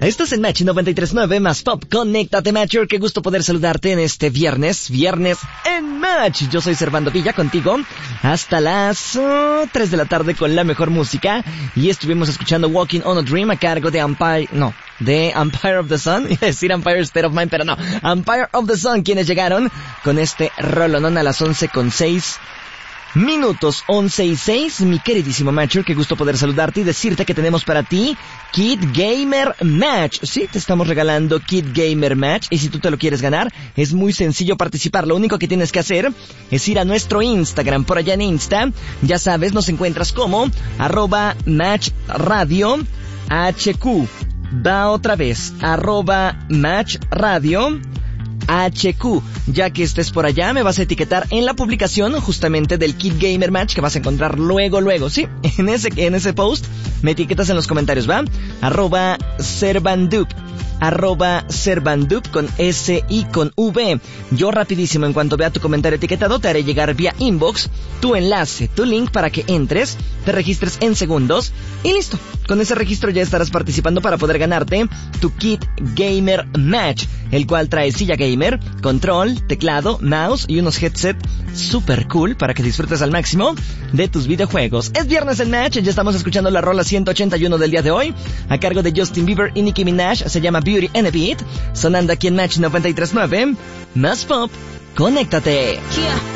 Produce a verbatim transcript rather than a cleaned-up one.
Esto es el Match noventa y tres punto nueve más Pop. Conéctate, Matcher. Qué gusto poder saludarte en este viernes. Viernes en Match. Yo soy Servando Villa, contigo hasta las uh, tres de la tarde con la mejor música. Y estuvimos escuchando Walking on a Dream a cargo de Empire... No, de Empire of the Sun. Iba a decir Empire State of Mind, pero no. Empire of the Sun, quienes llegaron con este rolonón a las once con seis minutos, once y seis, mi queridísimo Matcher, qué gusto poder saludarte y decirte que tenemos para ti Kit Gamer Match. Sí, te estamos regalando Kit Gamer Match, y si tú te lo quieres ganar, es muy sencillo participar. Lo único que tienes que hacer es ir a nuestro Instagram. Por allá en Insta, ya sabes, nos encuentras como arroba Match Radio H Q. Va otra vez, arroba Match Radio H Q. Ya que estés por allá, me vas a etiquetar en la publicación justamente del Kit Gamer Match que vas a encontrar luego, luego, sí, en ese, en ese post, me etiquetas en los comentarios, ¿va? Arroba Servandup, arroba Servandup con S y con V. Yo rapidísimo, en cuanto vea tu comentario etiquetado, te haré llegar vía inbox tu enlace, tu link para que entres, te registres en segundos y listo. Con ese registro ya estarás participando para poder ganarte tu Kit Gamer Match, el cual trae silla gamer, control, teclado, mouse y unos headset super cool para que disfrutes al máximo de tus videojuegos. Es viernes en Match, ya estamos escuchando la rola ciento ochenta y uno del día de hoy, a cargo de Justin Bieber y Nicki Minaj, se llama Beauty and a Beat, sonando aquí en Match noventa y tres punto nueve, más Pop, conéctate. Yeah.